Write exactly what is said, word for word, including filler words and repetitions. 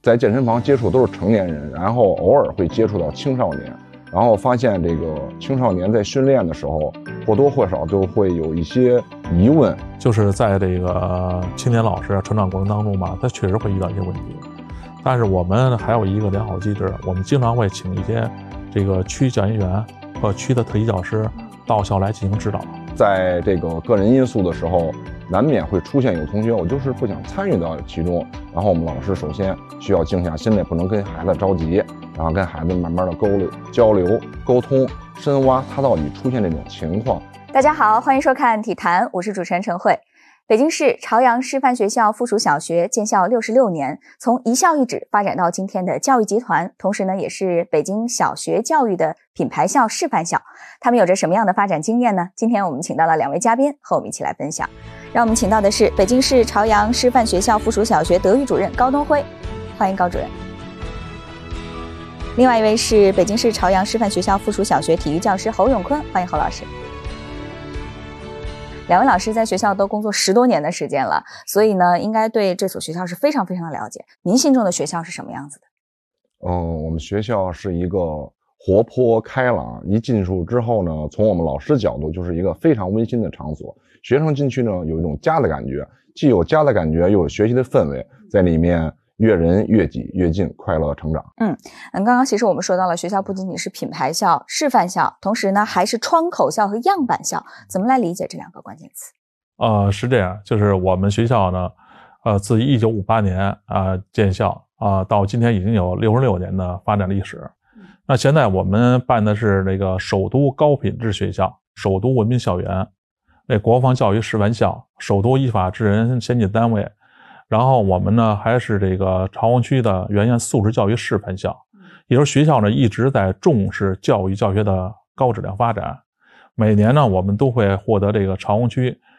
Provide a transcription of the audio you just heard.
在健身房接触都是成年人，然后偶尔会接触到青少年，然后发现这个青少年在训练的时候或多或少就会有一些疑问， 就是在这个青年老师成长过程当中吧，他确实会遇到一些问题。但是我们还有一个良好机制，我们经常会请一些这个区教研员和区的特级教师到校来进行指导。 在这个个人因素的时候，难免会出现有同学我就是不想参与到其中，然后我们老师首先需要静下心来，不能跟孩子着急，然后跟孩子慢慢的沟流交流沟通，深挖他到底出现这种情况。 大家好，欢迎收看体坛，我是主持人陈慧。北京市朝阳师范学校附属小学建校六十六年，从一校一址发展到今天的教育集团，同时呢，也是北京小学教育的品牌校、示范校。他们有着什么样的发展经验呢？今天我们请到了两位嘉宾和我们一起来分享。让我们请到的是北京市朝阳师范学校附属小学德育主任高东辉，欢迎高主任。另外一位是北京市朝阳师范学校附属小学体育教师侯永坤，欢迎侯老师。两位老师在学校都工作十多年的时间了，所以呢，应该对这所学校是非常非常的了解。您心中的学校是什么样子的？ 嗯，我们学校是一个活泼开朗，一进入之后呢，从我们老师角度就是一个非常温馨的场所。学生进去呢，有一种家的感觉，既有家的感觉，又有学习的氛围，在里面越人越己越近，快乐成长。 嗯，刚刚其实我们说到了，学校不仅仅是品牌校、示范校，同时呢还是窗口校和样板校。怎么来理解这两个关键词？ 呃，是这样，就是我们学校呢，呃，自一九五八年啊、呃、建校啊、呃，到今天已经有六十六年的发展历史。嗯、那现在我们办的是那个首都高品质学校、首都文明校园、那国防教育示范校、首都依法治人先进单位。然后我们呢还是这个朝阳区的原研素质教育示范校，也就是学校呢一直在重视教育教学的高质量发展。每年呢我们都会获得这个朝阳区